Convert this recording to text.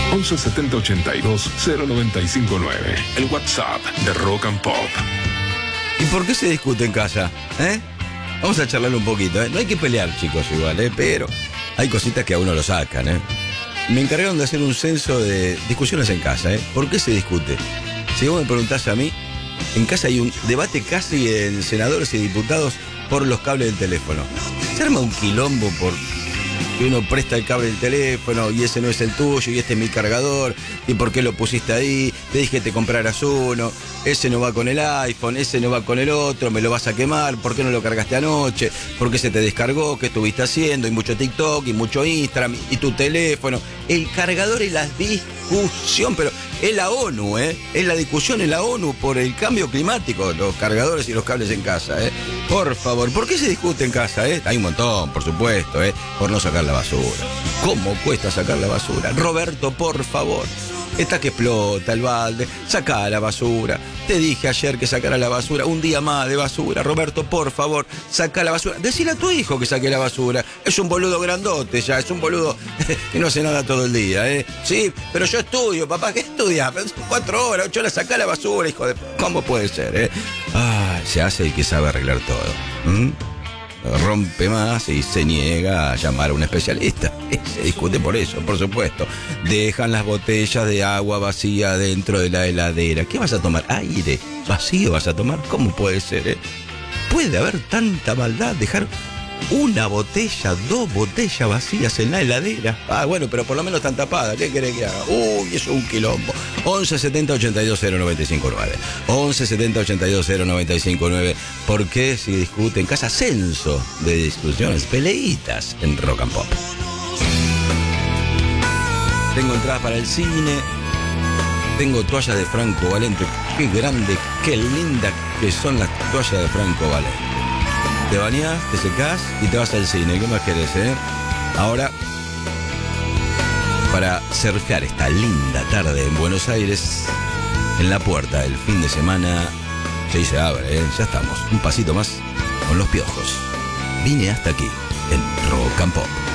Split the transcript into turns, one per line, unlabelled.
11 70 82 0959. El WhatsApp de Rock and Pop.
¿Y por qué se discute en casa? Vamos a charlar un poquito, No hay que pelear, chicos, igual, pero hay cositas que a uno lo sacan, Me encargaron de hacer un censo de discusiones en casa, ¿Por qué se discute? Si vos me preguntás a mí, en casa hay un debate casi en senadores y diputados por los cables del teléfono. Se arma un quilombo por que uno presta el cable del teléfono y ese no es el tuyo y este es mi cargador y por qué lo pusiste ahí, te dije que te compraras uno, ese no va con el iPhone, ese no va con el otro, me lo vas a quemar, ¿por qué no lo cargaste anoche? ¿Por qué se te descargó? ¿Qué estuviste haciendo? Y mucho TikTok y mucho Instagram y tu teléfono. El cargador es la discusión, pero es la ONU, es la discusión en la ONU por el cambio climático, los cargadores y los cables en casa, Por favor, ¿por qué se discute en casa, Hay un montón, por supuesto, por no sacar la basura. ¿Cómo cuesta sacar la basura? Roberto, por favor. Está que explota el balde, saca la basura. Te dije ayer que sacara la basura, un día más de basura. Roberto, por favor, saca la basura. Decile a tu hijo que saque la basura. Es un boludo grandote ya, es un boludo que no hace nada todo el día, Sí, pero yo estudio, papá, ¿qué estudias? 4 horas, 8 horas, saca la basura, hijo de... ¿Cómo puede ser, se hace el que sabe arreglar todo. Rompe más y se niega a llamar a un especialista. Se discute por eso, por supuesto. Dejan las botellas de agua vacía dentro de la heladera. ¿Qué vas a tomar? ¿Aire vacío vas a tomar? ¿Cómo puede ser, ¿Puede haber tanta maldad? Dejar una botella, 2 botellas vacías en la heladera. Bueno, pero por lo menos están tapadas. ¿Qué querés que haga? Uy, eso es un quilombo. 11 70 82 0959. 11 70 82 0959. ¿Por qué se discute en casa? Censo de discusiones, peleitas en Rock and Pop. Tengo entradas para el cine. Tengo toallas de Franco Valente. Qué grande, qué linda que son las toallas de Franco Valente. Te bañás, te secás y te vas al cine. ¿Qué más querés, Ahora, para surfear esta linda tarde en Buenos Aires, en la puerta del fin de semana, sí se abre, ya estamos. Un pasito más con los Piojos. Vine hasta aquí, en Rock and Pop.